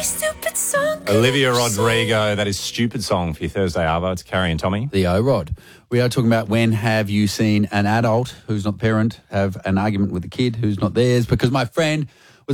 stupid song. Olivia Rodrigo, that is Stupid Song for your Thursday Arvo. It's Carrie and Tommy. The O-Rod. We are talking about when have you seen an adult who's not parent have an argument with a kid who's not theirs, because my friend